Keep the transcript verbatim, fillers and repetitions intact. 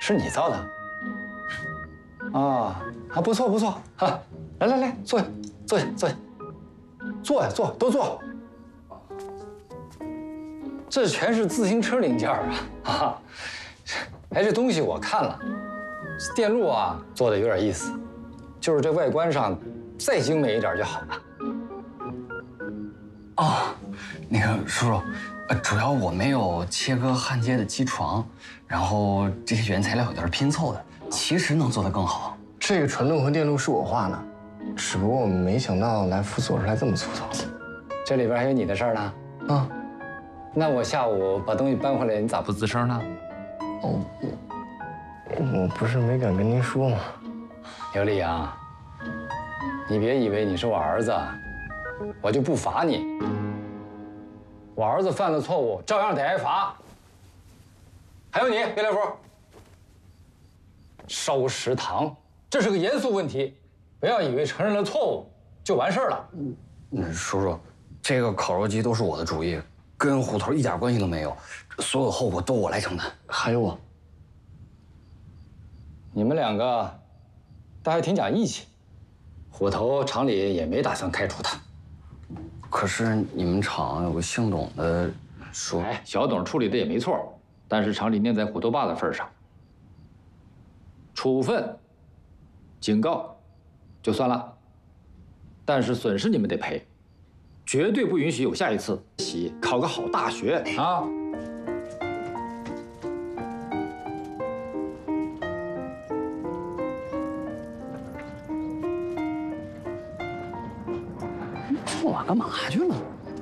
是你造的？啊，还不错不错啊！来来来，坐下，坐下，坐下，坐呀坐，都坐。这全是自行车零件啊！啊，哎，这东西我看了，电路啊做的有点意思，就是这外观上再精美一点就好了。 哦，那个叔叔，呃，主要我没有切割焊接的基床，然后这些原材料有的是拼凑的，其实能做得更好。 这个传动和电路是我画的，只不过我没想到来福做出来这么粗糙。 这里边还有你的事儿呢？ 啊， 那我下午把东西搬回来，你咋不吱声呢？ 哦，我我不是没敢跟您说吗？ 刘丽阳，你别以为你是我儿子，我就不罚你。我儿子犯了错误，照样得挨罚。还有你，别来福，烧食堂，这是个严肃问题，不要以为承认了错误就完事儿了。 嗯，叔叔，这个烤肉机都是我的主意，跟虎头一点关系都没有，所有后果都我来承担。 还有我， 你们两个倒还挺讲义气，虎头厂里也没打算开除他。 可是你们厂有个姓董的说， 哎，小董处理的也没错，但是厂里念在虎头爸的份上，处分、警告就算了，但是损失你们得赔，绝对不允许有下一次。洗，考个好大学啊！ 这么晚干嘛去了？